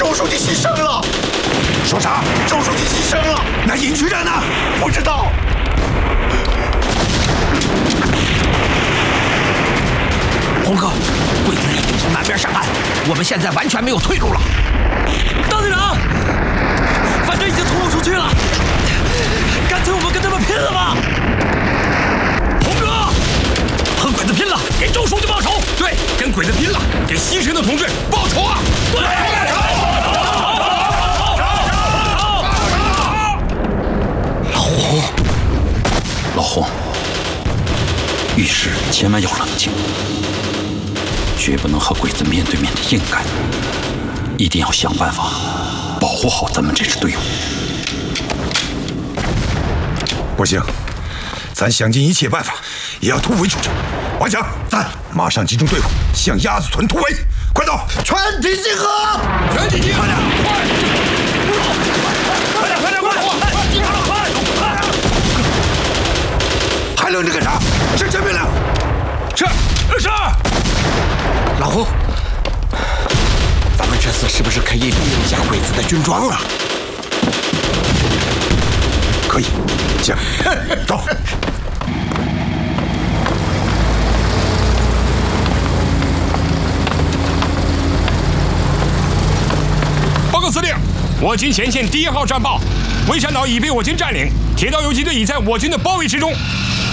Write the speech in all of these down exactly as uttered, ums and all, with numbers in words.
周书记牺牲了。 说啥？ 周书记牺牲了。 那尹局长呢？ 不知道。 红哥，鬼子已经从南边上岸，我们现在完全没有退路了。 大队长，反正已经突入出去了，干脆我们跟他们拼了吧！ 红哥，和鬼子拼了，给周书记报仇！ 对，跟鬼子拼了，给牺牲的同志报仇啊！对。 老红，老红，遇事千万要冷静，绝不能和鬼子面对面的硬干，一定要想办法保护好咱们这支队伍。 不行，咱想尽一切办法也要突围出去。王强，咱马上集中队伍向鸭子屯突围，快走！ 全体集合！ 全体集合！快点，快！ 快点，快点，快！还愣着干啥？执行命令！ 是是。 老胡，咱们这次是不是可以利用一下鬼子的军装了？ 可以，行，走。 报告司令，我军前线第一号战报，围山岛已被我军占领，铁道游击队已在我军的包围之中。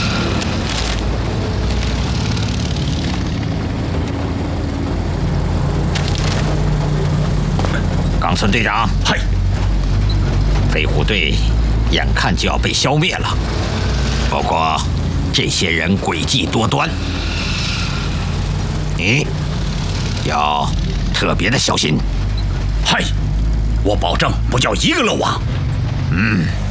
冈村队长， 嗨， 飞虎队眼看就要被消灭了，不过这些人诡计多端，你要特别的小心。 嗨，我保证不叫一个漏网。 嗯。